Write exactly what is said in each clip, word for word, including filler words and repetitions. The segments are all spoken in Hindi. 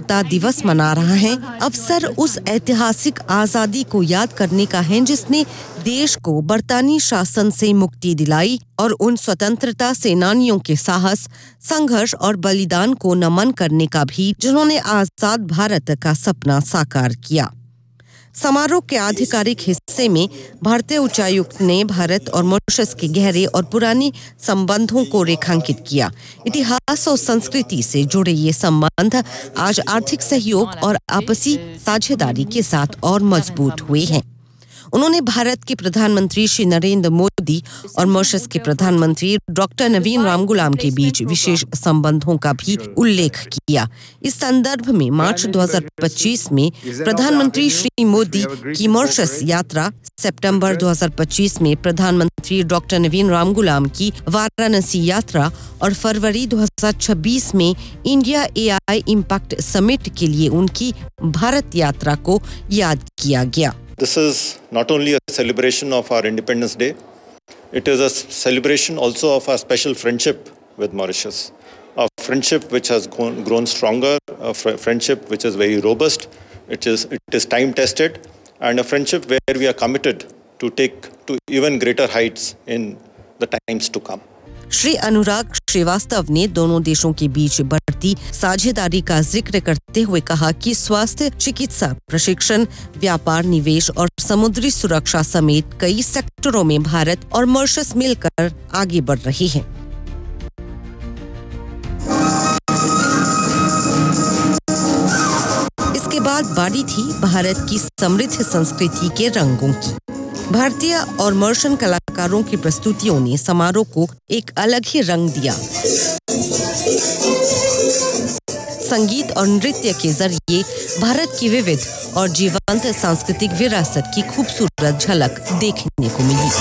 स्वतंत्रता दिवस मना रहा है, अवसर उस ऐतिहासिक आजादी को याद करने का है जिसने देश को बरतानी शासन से मुक्ति दिलाई और उन स्वतंत्रता सेनानियों के साहस, संघर्ष और बलिदान को नमन करने का भी जिन्होंने आजाद भारत का सपना साकार किया। समारोह के आधिकारिक हिस्से में भारतीय उच्चायुक्त ने भारत और मॉरिशस के गहरे और पुराने संबंधों को रेखांकित किया। इतिहास और संस्कृति से जुड़े ये संबंध आज आर्थिक सहयोग और आपसी साझेदारी के साथ और मजबूत हुए हैं। उन्होंने भारत के प्रधानमंत्री श्री नरेंद्र मोदी और मॉरिशस के प्रधानमंत्री डॉक्टर नवीन रामगुलाम के बीच विशेष संबंधों का भी उल्लेख किया। इस संदर्भ में मार्च दो हज़ार पच्चीस में प्रधानमंत्री श्री मोदी की मॉरिशस यात्रा, सितंबर दो हज़ार पच्चीस में प्रधानमंत्री डॉक्टर नवीन रामगुलाम की वाराणसी यात्रा और फरवरी दो हज़ार छब्बीस में इंडिया एआई इम्पैक्ट समिट के लिए उनकी भारत यात्रा को याद किया गया। This is not only a celebration of our Independence Day, it is a celebration also of our special friendship with Mauritius. A friendship which has grown, grown stronger, a fr- friendship which is very robust, it is, it is time-tested, and a friendship where we are committed to take to even greater heights in the times to come. Shri Anurag Srivastava ने दोनों देशों के बीच बढ़ती साझेदारी का जिक्र करते हुए कहा कि स्वास्थ्य, चिकित्सा, प्रशिक्षण, व्यापार, निवेश और समुद्री सुरक्षा समेत कई सेक्टरों में भारत और मॉरिशस मिलकर आगे बढ़ रही हैं। इसके बाद बारी थी भारत की समृद्ध संस्कृति के रंगों की। भारतीय और मॉरिशन कलाकारों की प्रस्तुतियों ने समारोह को एक अलग ही रंग दिया। संगीत और नृत्य के जरिए भारत की विविध और जीवंत सांस्कृतिक विरासत की खूबसूरत झलक देखने को मिली।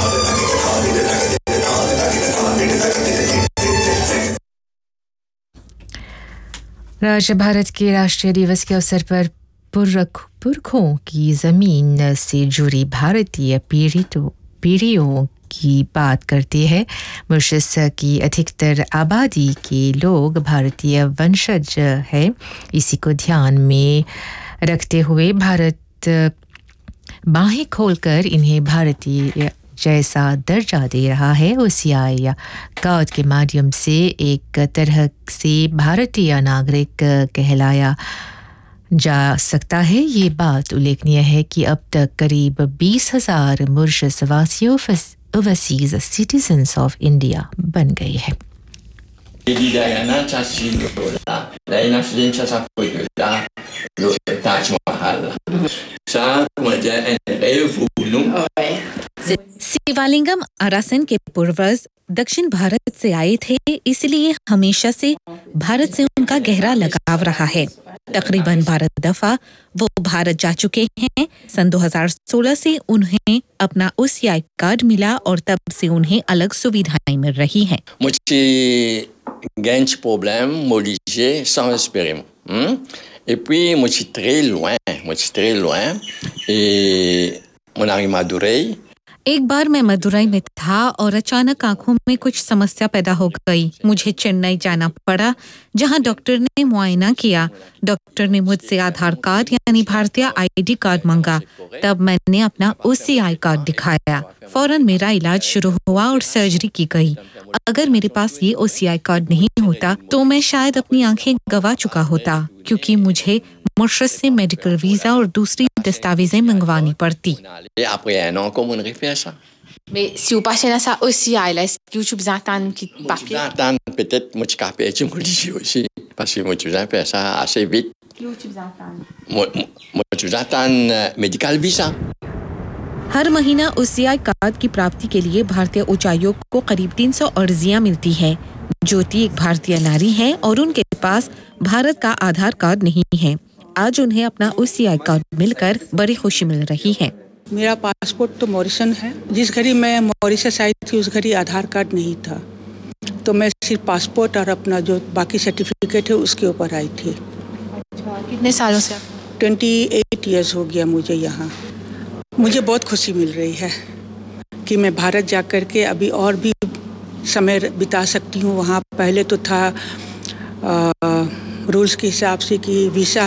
राष्ट्र भारत के राष्ट्रीय दिवस के अवसर पर पुरखों की जमीन से जुड़ी भारतीय पीढ़ियों की बात करते हैं। मॉरिशस की अधिकतर आबादी के लोग भारतीय वंशज हैं। इसी को ध्यान में रखते हुए भारत बाहें खोलकर इन्हें भारतीय जैसा दर्जा दे रहा है। ओसीआई कार्ड के माध्यम से एक तरह से भारतीय नागरिक कहलाया जा सकता है। ये बात उल्लेखनीय है कि अब तक करीब बीस हजार मॉरिशस वासियों ओवरसीज सिटीजन्स ऑफ इंडिया बन गए हैं। शिवालिंगम आरासन के पूर्वज दक्षिण भारत से आए थे, इसलिए हमेशा से भारत से उनका गहरा लगाव रहा है। तकरीबन बारह दफा वो भारत जा चुके हैं। सन दो हज़ार सोलह से उन्हें अपना ओसीआई कार्ड मिला और तब से उन्हें अलग सुविधाएं मिल रही हैं। मुझे गैंच problem मोलिजे sans espérer. Et puis moi je suis très loin, moi je suis très loin et mon arrive Madurai. एक बार मैं मदुरई में था और अचानक आंखों में कुछ समस्या पैदा हो गई। मुझे चेन्नई जाना पड़ा, जहां डॉक्टर ने मुआयना किया। डॉक्टर ने मुझसे आधार कार्ड यानी भारतीय आईडी कार्ड मांगा। तब मैंने अपना ओसीआई कार्ड दिखाया। फौरन मेरा इलाज शुरू हुआ और सर्जरी की गई। अगर मेरे पास ये ओसीआई कार्ड नहीं होता तो मैं शायद अपनी आंखें गंवा चुका होता, क्योंकि मुझे मॉरिशस से मेडिकल वीजा और दूसरी दस्तावेजें मंगवानी पड़ती। Mais si vous passez dans ça aussi, là, est-ce que tu besoin d'attendre qui papier? J'attends peut-être moi je capé tu me dis aussi parce que moi tu besoin faire ça assez vite. Qui tu besoin d'attendre? Moi moi tu besoin d'attendre medical visa. हर महीना ओसीआई कार्ड की प्राप्ति के लिए भारतीय उच्चायोग को करीब तीन सौ अर्जियां मिलती हैं। ज्योति एक भारतीय नारी है और उनके पास भारत का आधार कार्ड नहीं है। आज उन्हें अपना ओसीआई कार्ड मिलकर बड़ी खुशी मिल रही है। मेरा पासपोर्ट तो मॉरिशन है। जिस घड़ी मैं मॉरिशस आई थी उस घड़ी आधार कार्ड नहीं था, तो मैं सिर्फ पासपोर्ट और अपना जो बाकी सर्टिफिकेट है उसके ऊपर आई थी। कितने सालों से? अट्ठाईस इयर्स हो गया मुझे यहाँ। मुझे बहुत खुशी मिल रही है कि मैं भारत जा कर के अभी और भी समय बिता सकती हूँ। वहाँ पहले तो था रूल्स के हिसाब से कि वीज़ा